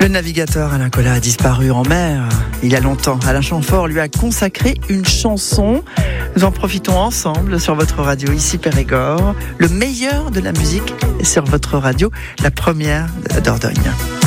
Le navigateur Alain Colas a disparu en mer il y a longtemps. Alain Chamfort lui a consacré une chanson. Nous en profitons ensemble sur votre radio, ici Périgord. Le meilleur de la musique sur votre radio, la première de la Dordogne.